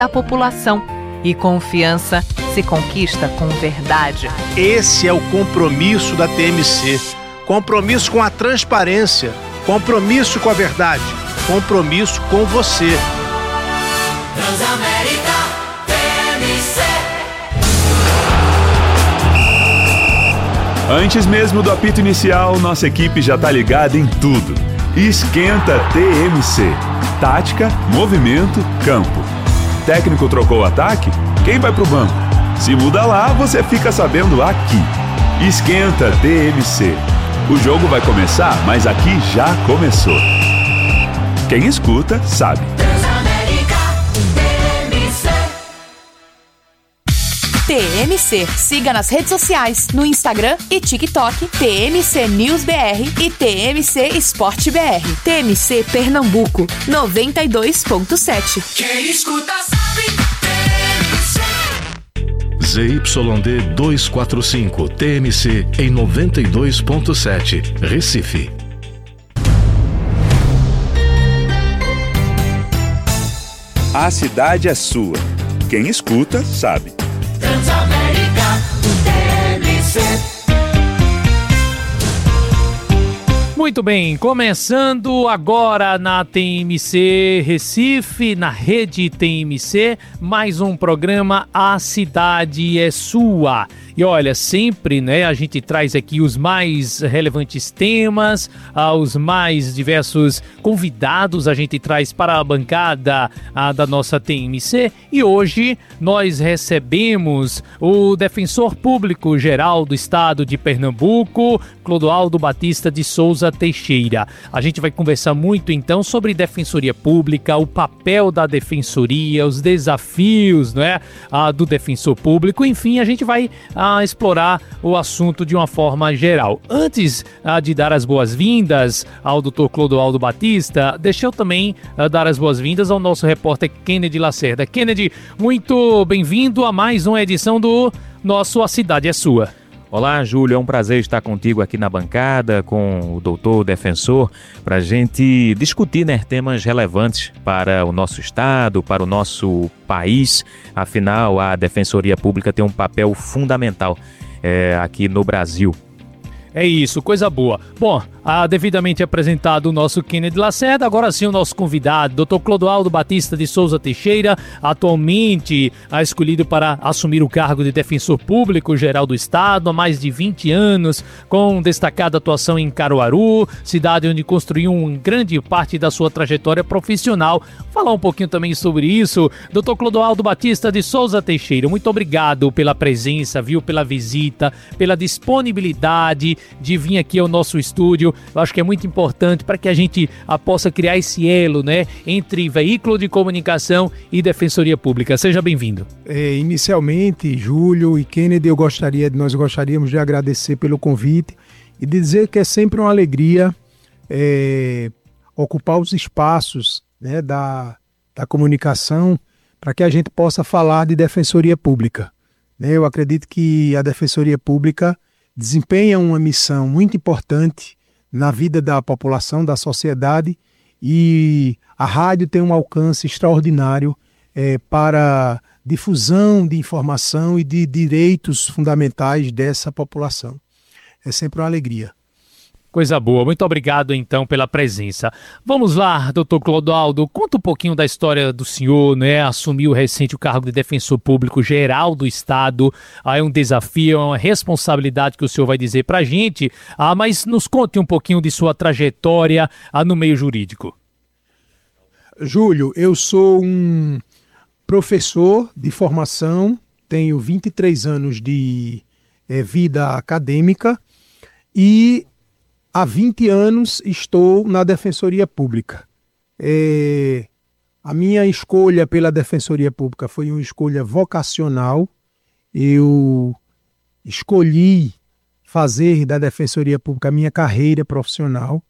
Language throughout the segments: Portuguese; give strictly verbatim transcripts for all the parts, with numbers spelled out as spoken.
da população. E confiança se conquista com verdade. Esse é o compromisso da T M C. Compromisso com a transparência, compromisso com a verdade, compromisso com você. Transamérica T M C. Antes mesmo do apito inicial, nossa equipe já tá ligada em tudo. Esquenta T M C. Tática, movimento, campo. Técnico trocou o ataque? Quem vai pro banco? Se muda lá, você fica sabendo aqui. Esquenta T M C. O jogo vai começar, mas aqui já começou. Quem escuta, sabe. Transamérica T M C. T M C. Siga nas redes sociais, no Instagram e TikTok, T M C News B R e T M C Esporte B R. T M C Pernambuco, noventa e dois ponto sete. Quem escuta sabe. T M C. Z Y D duzentos e quarenta e cinco, T M C em noventa e dois ponto sete, Recife. A cidade é sua. Quem escuta, sabe. Transamérica T M C. Muito bem, começando agora na T M C Recife, na rede T M C, mais um programa A Cidade é Sua. E olha, sempre, né, a gente traz aqui os mais relevantes temas, ah, os mais diversos convidados a gente traz para a bancada ah, da nossa T M C. E hoje nós recebemos o Defensor Público Geral do Estado de Pernambuco, Clodoaldo Batista de Souza Teixeira. A gente vai conversar muito então sobre Defensoria Pública, o papel da Defensoria, os desafios, não é, ah, do Defensor Público. Enfim, a gente vai a explorar o assunto de uma forma geral. Antes uh, de dar as boas-vindas ao doutor Clodoaldo Batista, deixa eu também uh, dar as boas-vindas ao nosso repórter Kennedy Lacerda. Kennedy, muito bem-vindo a mais uma edição do nosso A Cidade é Sua. Olá, Júlio, é um prazer estar contigo aqui na bancada com o doutor Defensor para a gente discutir, né, temas relevantes para o nosso estado, para o nosso país. Afinal, a Defensoria Pública tem um papel fundamental é, aqui no Brasil. É isso, coisa boa. Bom, ah, devidamente apresentado o nosso Kennedy Lacerda, agora sim o nosso convidado, doutor Clodoaldo Batista de Souza Teixeira, atualmente ah, escolhido para assumir o cargo de Defensor Público Geral do Estado há mais de vinte anos, com destacada atuação em Caruaru, cidade onde construiu uma grande parte da sua trajetória profissional. Falar um pouquinho também sobre isso. doutor Clodoaldo Batista de Souza Teixeira, muito obrigado pela presença, viu, pela visita, pela disponibilidade de vir aqui ao nosso estúdio. Eu acho que é muito importante para que a gente a, possa criar esse elo, né, entre veículo de comunicação e Defensoria Pública. Seja bem-vindo. É, inicialmente, Júlio e Kennedy, eu gostaria, nós gostaríamos de agradecer pelo convite e dizer que é sempre uma alegria é, ocupar os espaços, né, da, da comunicação para que a gente possa falar de Defensoria Pública. Eu acredito que a Defensoria Pública desempenha uma missão muito importante na vida da população, da sociedade, e a rádio tem um alcance extraordinário é, para difusão de informação e de direitos fundamentais dessa população. É sempre uma alegria. Coisa boa, muito obrigado então pela presença. Vamos lá, doutor Clodoaldo, conta um pouquinho da história do senhor, né? Assumiu recente o cargo de Defensor Público Geral do Estado. Ah, é um desafio, é uma responsabilidade que o senhor vai dizer pra gente, ah, mas nos conte um pouquinho de sua trajetória ah, no meio jurídico. Júlio, eu sou um professor de formação, tenho vinte e três anos de é, vida acadêmica e há vinte anos estou na Defensoria Pública. É, a minha escolha pela Defensoria Pública foi uma escolha vocacional. Eu escolhi fazer da Defensoria Pública a minha carreira profissional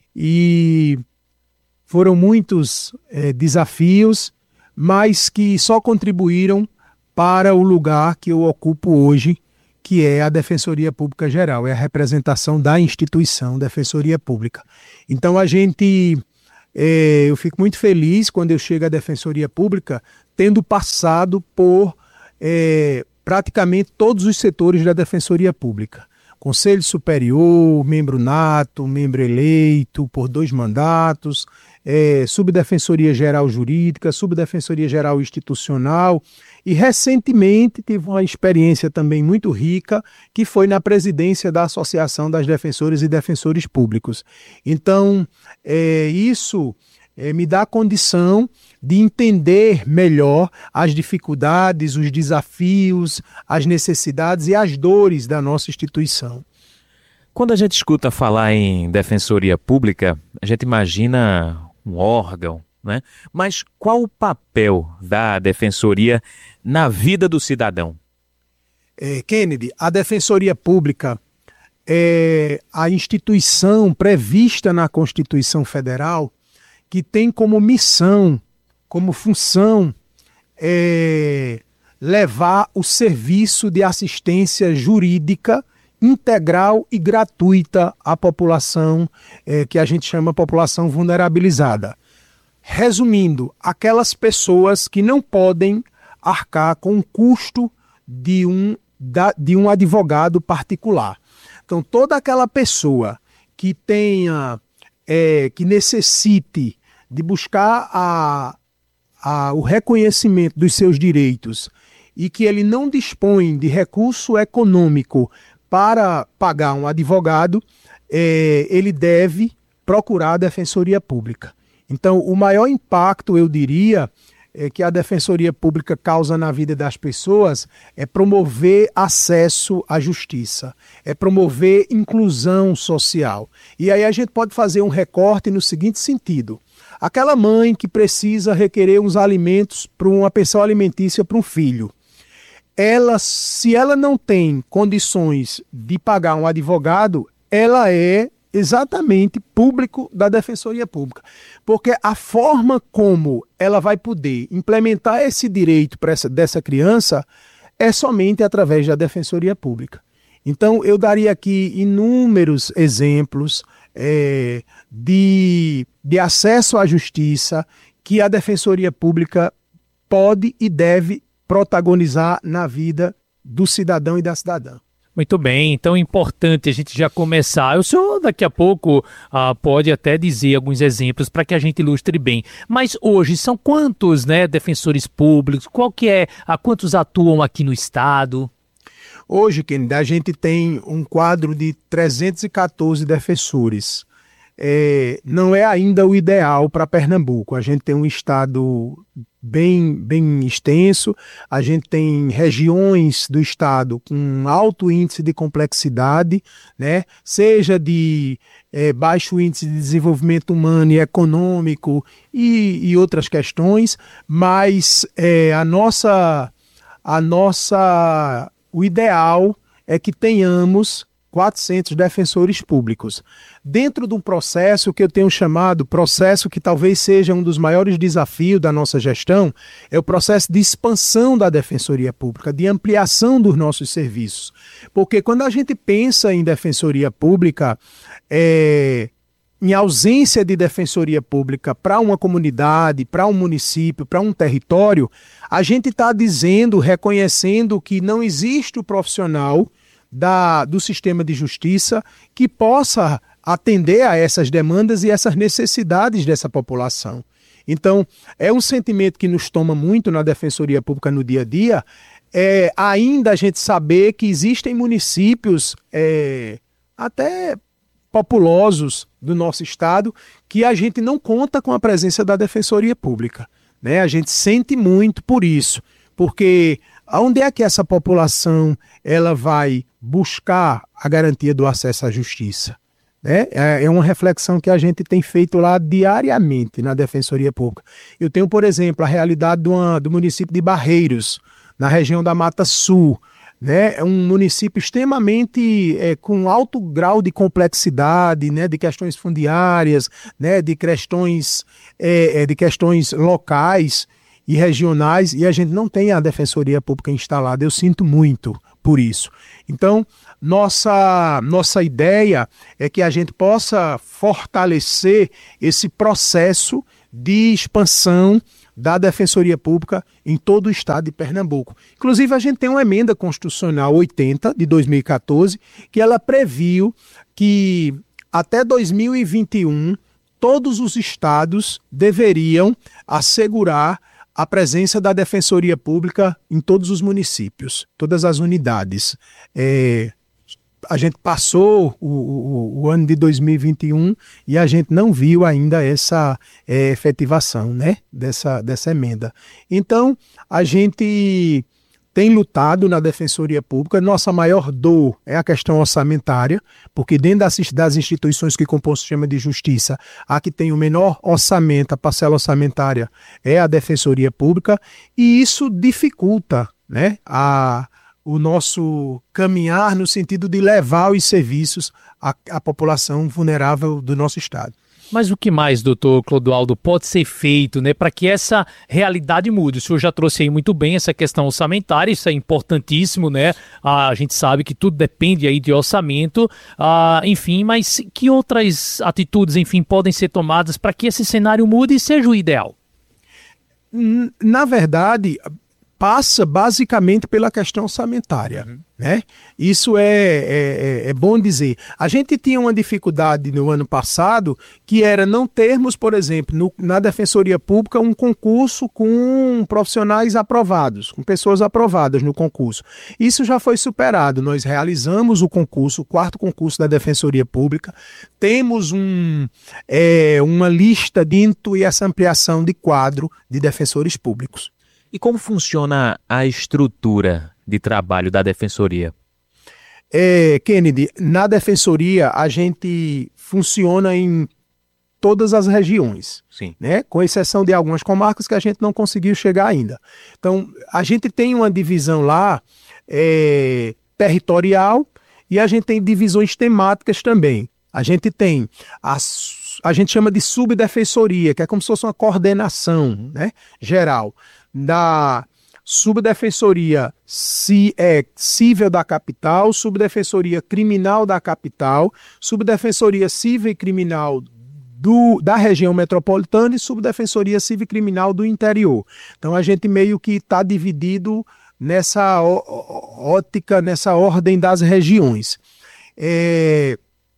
e foram muitos é, desafios, mas que só contribuíram para o lugar que eu ocupo hoje, que é a Defensoria Pública Geral, é a representação da instituição Defensoria Pública. Então a gente é, eu fico muito feliz quando eu chego à Defensoria Pública, tendo passado por é, praticamente todos os setores da Defensoria Pública. Conselho Superior, membro nato, membro eleito por dois mandatos, é, Subdefensoria Geral Jurídica, Subdefensoria Geral Institucional, e recentemente tive uma experiência também muito rica, que foi na presidência da Associação das Defensoras e Defensores Públicos. Então, é, isso é, me dá a condição de entender melhor as dificuldades, os desafios, as necessidades e as dores da nossa instituição. Quando a gente escuta falar em Defensoria Pública, a gente imagina um órgão, né? Mas qual o papel da Defensoria na vida do cidadão? É, Kennedy, a Defensoria Pública é a instituição prevista na Constituição Federal que tem como missão, como função, é, levar o serviço de assistência jurídica integral e gratuita à população é, que a gente chama população vulnerabilizada. Resumindo, aquelas pessoas que não podem arcar com o custo de um, da, de um advogado particular. Então, toda aquela pessoa que tenha, é, que necessite de buscar a, a, o reconhecimento dos seus direitos e que ele não dispõe de recurso econômico para pagar um advogado, é, ele deve procurar a Defensoria Pública. Então, o maior impacto, eu diria, é que a Defensoria Pública causa na vida das pessoas é promover acesso à justiça, é promover inclusão social. E aí a gente pode fazer um recorte no seguinte sentido. Aquela mãe que precisa requerer uns alimentos para uma pensão alimentícia para um filho, ela, se ela não tem condições de pagar um advogado, ela é exatamente público da Defensoria Pública. Porque a forma como ela vai poder implementar esse direito para essa, dessa criança é somente através da Defensoria Pública. Então, eu daria aqui inúmeros exemplos é, de, de acesso à justiça que a Defensoria Pública pode e deve protagonizar na vida do cidadão e da cidadã. Muito bem, então é importante a gente já começar. O senhor daqui a pouco ah, pode até dizer alguns exemplos para que a gente ilustre bem. Mas hoje são quantos, né, defensores públicos? Qual que é, a quantos atuam aqui no estado? Hoje, Kennedy, a gente tem um quadro de trezentos e quatorze defensores. É, não é ainda o ideal para Pernambuco. A gente tem um estado bem, bem extenso, a gente tem regiões do estado com alto índice de complexidade, né? Seja de é, baixo índice de desenvolvimento humano e econômico e, e outras questões, mas é, a nossa, a nossa, o ideal é que tenhamos quatrocentos defensores públicos. Dentro de um processo que eu tenho chamado, processo que talvez seja um dos maiores desafios da nossa gestão, é o processo de expansão da Defensoria Pública, de ampliação dos nossos serviços. Porque quando a gente pensa em Defensoria Pública, é, em ausência de Defensoria Pública para uma comunidade, para um município, para um território, a gente está dizendo, reconhecendo que não existe o profissional Da, do sistema de justiça que possa atender a essas demandas e essas necessidades dessa população. Então, é um sentimento que nos toma muito na Defensoria Pública no dia a dia, é ainda a gente saber que existem municípios é, até populosos do nosso estado que a gente não conta com a presença da Defensoria Pública, né? A gente sente muito por isso, porque onde é que essa população ela vai buscar a garantia do acesso à justiça? Né? É uma reflexão que a gente tem feito lá diariamente na Defensoria Pública. Eu tenho, por exemplo, a realidade do, do município de Barreiros, na região da Mata Sul. Né? É um município extremamente é, com alto grau de complexidade, né? De questões fundiárias, né? de, questões, é, de questões locais e regionais, e a gente não tem a Defensoria Pública instalada. Eu sinto muito por isso. Então, nossa, nossa ideia é que a gente possa fortalecer esse processo de expansão da Defensoria Pública em todo o estado de Pernambuco. Inclusive, a gente tem uma emenda constitucional oitenta de dois mil e quatorze, que ela previu que até dois mil e vinte e um todos os estados deveriam assegurar a presença da Defensoria Pública em todos os municípios, todas as unidades. É, a gente passou o, o, o ano de dois mil e vinte e um e a gente não viu ainda essa é, efetivação, né, dessa, dessa emenda. Então, a gente tem lutado na Defensoria Pública. Nossa maior dor é a questão orçamentária, porque dentro das, das instituições que compõem o sistema de justiça, a que tem o menor orçamento, a parcela orçamentária, é a Defensoria Pública, e isso dificulta, né, a, o nosso caminhar no sentido de levar os serviços à, à população vulnerável do nosso estado. Mas o que mais, doutor Clodoaldo, pode ser feito, né, para que essa realidade mude? O senhor já trouxe aí muito bem essa questão orçamentária, isso é importantíssimo, né? Ah, a gente sabe que tudo depende aí de orçamento, ah, enfim, mas que outras atitudes, enfim, podem ser tomadas para que esse cenário mude e seja o ideal? Na verdade, passa basicamente pela questão orçamentária, uhum. né? Isso é, é, é bom dizer. A gente tinha uma dificuldade no ano passado, que era não termos, por exemplo, no, na Defensoria Pública, um concurso com profissionais aprovados, com pessoas aprovadas no concurso. Isso já foi superado. Nós realizamos o concurso, o quarto concurso da Defensoria Pública. Temos um, é, uma lista de e essa ampliação de quadro de defensores públicos. E como funciona a estrutura de trabalho da Defensoria? É, Kennedy, na Defensoria a gente funciona em todas as regiões, Sim. né? Com exceção de algumas comarcas que a gente não conseguiu chegar ainda. Então, a gente tem uma divisão lá é, territorial e a gente tem divisões temáticas também. A gente tem, a, a gente chama de subdefensoria, que é como se fosse uma coordenação, né, geral, da subdefensoria ci, é, civil da capital, subdefensoria criminal da capital, subdefensoria civil e criminal do, da região metropolitana e subdefensoria civil e criminal do interior. Então a gente meio que está dividido nessa ó, ótica, nessa ordem das regiões. É...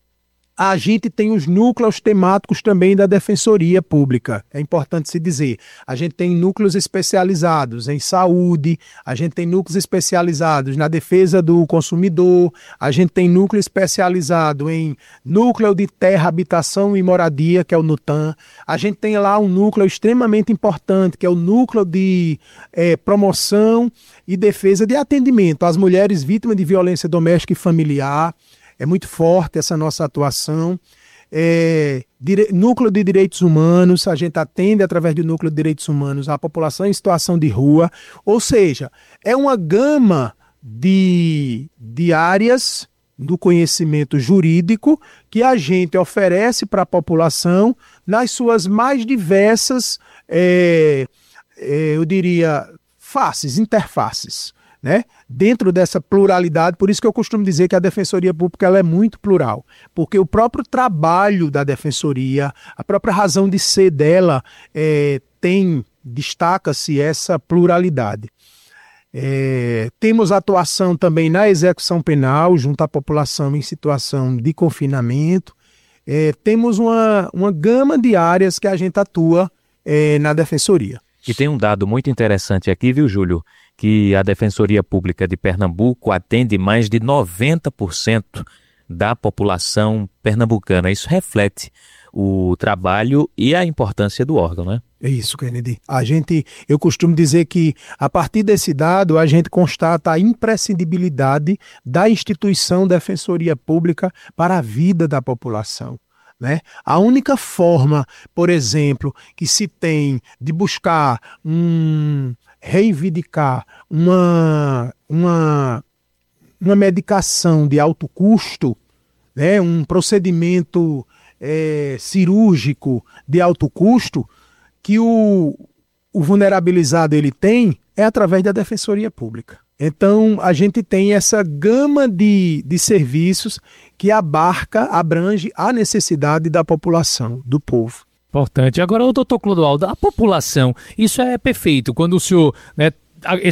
A gente tem os núcleos temáticos também da Defensoria Pública, é importante se dizer. A gente tem núcleos especializados em saúde, a gente tem núcleos especializados na defesa do consumidor, a gente tem núcleo especializado em núcleo de terra, habitação e moradia, que é o NUTAM. A gente tem lá um núcleo extremamente importante, que é o núcleo de é, promoção e defesa de atendimento às mulheres vítimas de violência doméstica e familiar. É muito forte essa nossa atuação. É, dire... Núcleo de Direitos Humanos, a gente atende através do Núcleo de Direitos Humanos a população em situação de rua. Ou seja, é uma gama de, de áreas do conhecimento jurídico que a gente oferece para a população nas suas mais diversas, é, é, eu diria, faces, interfaces. Né? Dentro dessa pluralidade, por isso que eu costumo dizer que a Defensoria Pública ela é muito plural, porque o próprio trabalho da Defensoria, a própria razão de ser dela, é, tem, destaca-se essa pluralidade. É, temos atuação também na execução penal, junto à população em situação de confinamento. É, temos uma, uma gama de áreas que a gente atua é, na Defensoria. E tem um dado muito interessante aqui, viu, Júlio? Que a Defensoria Pública de Pernambuco atende mais de noventa por cento da população pernambucana. Isso reflete o trabalho e a importância do órgão, né? É isso, Kennedy. A gente, eu costumo dizer que, a partir desse dado, a gente constata a imprescindibilidade da instituição Defensoria Pública para a vida da população. Né? A única forma, por exemplo, que se tem de buscar um... reivindicar uma, uma, uma medicação de alto custo, né, um procedimento é, cirúrgico de alto custo, que o, o vulnerabilizado ele tem, é através da Defensoria Pública. Então, a gente tem essa gama de, de serviços que abarca, abrange a necessidade da população, do povo. Importante. Agora, o doutor Clodoaldo, a população, isso é perfeito. Quando o senhor, né,